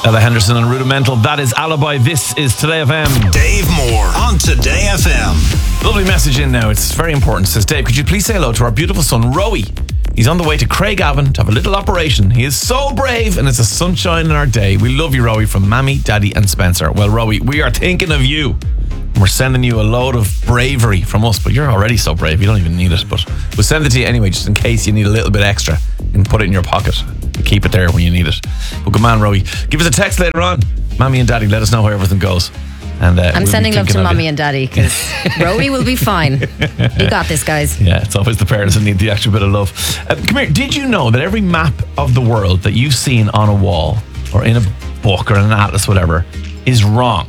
Ella Henderson and Rudimental. That is Alibi. This is Today FM. Dave Moore on Today FM. Lovely message in now. It's very important. It says, Dave, could you please say hello to our beautiful son, Rowie? He's on the way to Craigavon to have a little operation. He is so brave and it's a sunshine in our day. We love you, Rowie, from Mammy, Daddy and Spencer. Well, Rowie, we are thinking of you. We're sending you a load of bravery from us, but you're already so brave, you don't even need it. But we'll send it to you anyway, just in case you need a little bit extra. You can put it in your pocket. Keep it there when you need it. But good man, Rowie. Give us a text later on. Mammy and Daddy, let us know how everything goes. And I'm sending love to Mommy and Daddy because Rowie will be fine. You got this, guys. Yeah, it's always the parents that need the extra bit of love. Come here. Did you know that every map of the world that you've seen on a wall or in a book or in an atlas, whatever, is wrong?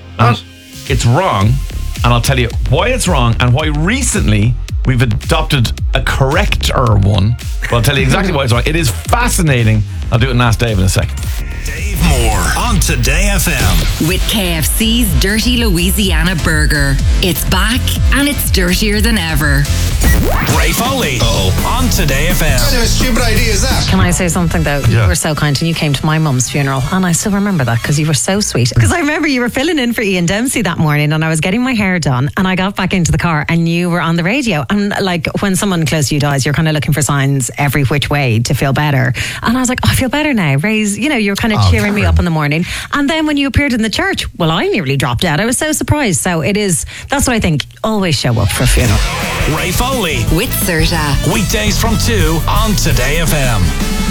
It's wrong, and I'll tell you why it's wrong and why recently we've adopted a correcter one. But I'll tell you exactly why it's wrong. It is fascinating. I'll do it and ask Dave in a second. Dave Moore on Today FM. With KFC's Dirty Louisiana Burger. It's back and it's dirtier than ever. Ray Foley on Today FM. What kind of stupid idea is that? Can I say something though? Yeah. You were so kind and you came to my mum's funeral and I still remember that because you were so sweet. Because I remember you were filling in for Ian Dempsey that morning and I was getting my hair done and I got back into the car and you were on the radio. And like when someone close to you dies, you're kind of looking for signs every which way to feel better. And I was like, I feel better now. Ray's, you were kind of cheering me up in the morning. And then when you appeared in the church, well, I nearly dropped out. I was so surprised. So that's what I think. Always show up for a funeral. Ray Foley. With Serta. Weekdays from 2 on Today FM.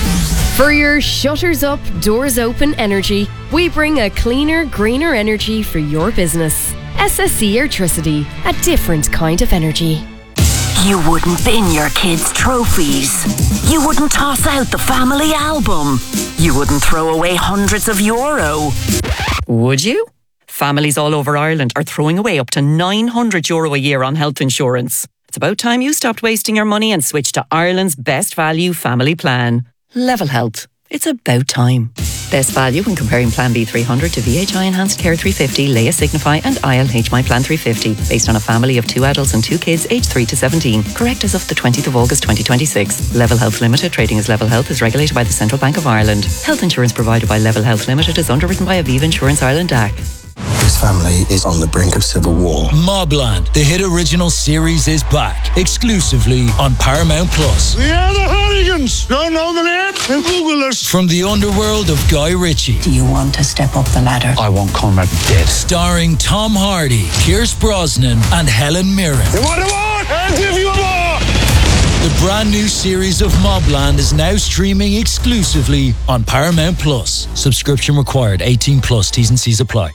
For your shutters up, doors open energy, we bring a cleaner, greener energy for your business. SSE Airtricity, a different kind of energy. You wouldn't bin your kids' trophies. You wouldn't toss out the family album. You wouldn't throw away hundreds of euro. Would you? Families all over Ireland are throwing away up to €900 a year on health insurance. It's about time you stopped wasting your money and switched to Ireland's best value family plan. Level Health. It's about time. Best value when comparing Plan B 300 to VHI Enhanced Care 350, Leia Signify and ILH My Plan 350, based on a family of 2 adults and 2 kids aged 3 to 17. Correct as of the 20th of August 2026. Level Health Limited, trading as Level Health, is regulated by the Central Bank of Ireland. Health insurance provided by Level Health Limited is underwritten by Aviva Insurance Ireland DAC. This family is on the brink of civil war. Mobland, the hit original series, is back exclusively on Paramount Plus. We are the Hooligans. Don't know the name? Then Google us. From the underworld of Guy Ritchie. Do you want to step up the ladder? I want Conrad dead. Starring Tom Hardy, Pierce Brosnan, and Helen Mirren. You want a war? I'll give you a war. The brand new series of Mobland is now streaming exclusively on Paramount Plus. Subscription required. 18 plus. T's and C's apply.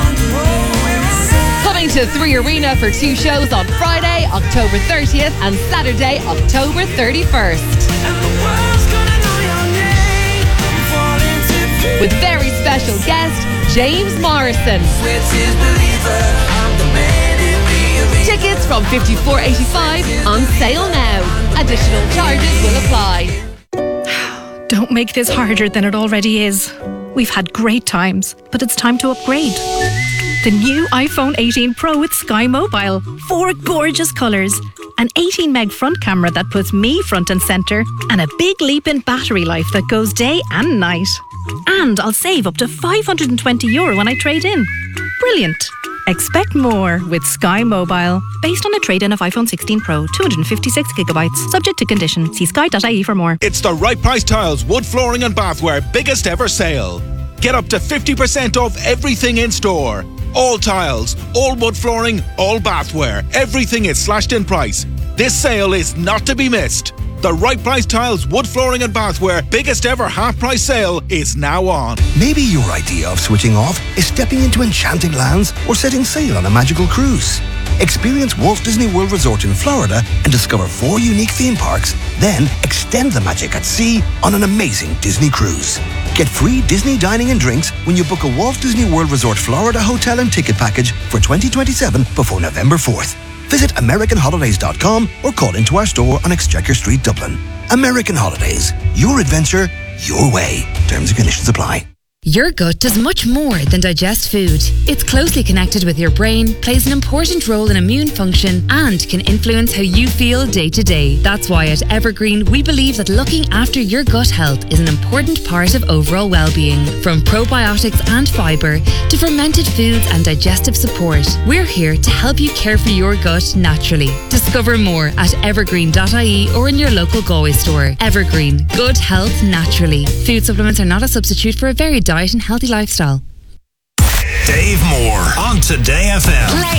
Coming to 3 Arena for 2 shows on Friday, October 30th and Saturday, October 31st. With very special guest, James Morrison. Tickets from $54.85 on sale now. Additional charges will apply. Don't make this harder than it already is. We've had great times, but it's time to upgrade. The new iPhone 18 Pro with Sky Mobile. 4 gorgeous colours, an 18 meg front camera that puts me front and centre, and a big leap in battery life that goes day and night. And I'll save up to €520 when I trade in. Brilliant. Expect more with Sky Mobile. Based on a trade-in of iPhone 16 Pro, 256GB. Subject to condition. See sky.ie for more. It's the Right Price Tiles Wood Flooring and Bathware biggest ever sale. Get up to 50% off everything in store. All tiles, all wood flooring, all bathware. Everything is slashed in price. This sale is not to be missed. The Right Price Tiles Wood Flooring and Bathware biggest ever half-price sale is now on. Maybe your idea of switching off is stepping into enchanting lands or setting sail on a magical cruise. Experience Walt Disney World Resort in Florida and discover 4 unique theme parks. Then extend the magic at sea on an amazing Disney cruise. Get free Disney dining and drinks when you book a Walt Disney World Resort Florida hotel and ticket package for 2027 before November 4th. Visit AmericanHolidays.com or call into our store on Exchequer Street, Dublin. American Holidays. Your adventure, your way. Terms and conditions apply. Your gut does much more than digest food. It's closely connected with your brain, plays an important role in immune function, and can influence how you feel day to day. That's why at Evergreen, we believe that looking after your gut health is an important part of overall well-being. From probiotics and fibre to fermented foods and digestive support, we're here to help you care for your gut naturally. Discover more at evergreen.ie or in your local Galway store. Evergreen, good health naturally. Food supplements are not a substitute for a varied diet and healthy lifestyle. Dave Moore on Today FM. Play